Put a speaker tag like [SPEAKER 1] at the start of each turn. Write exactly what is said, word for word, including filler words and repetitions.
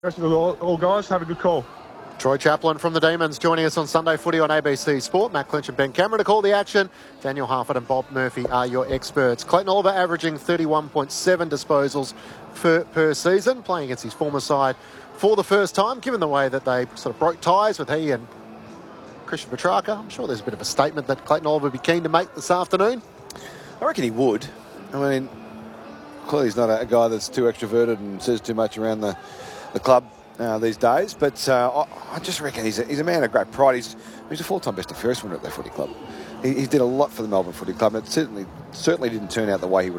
[SPEAKER 1] All, all guys, have a good call.
[SPEAKER 2] Troy Chaplin from the Demons joining us on Sunday Footy on A B C Sport. Matt Clinch and Ben Cameron to call the action. Daniel Harford and Bob Murphy are your experts. Clayton Oliver averaging thirty-one point seven disposals per, per season, playing against his former side for the first time, given the way that they sort of broke ties with he and Christian Petrarca. I'm sure there's a bit of a statement that Clayton Oliver would be keen to make this afternoon.
[SPEAKER 3] I reckon he would. I mean, clearly he's not a guy that's too extroverted and says too much around the, the club uh, these days, but uh, I, I just reckon he's a, he's a man of great pride. He's, he's a full-time best and fairest winner at their footy club. He, he did a lot for the Melbourne Footy Club, and it certainly, certainly didn't turn out the way he would have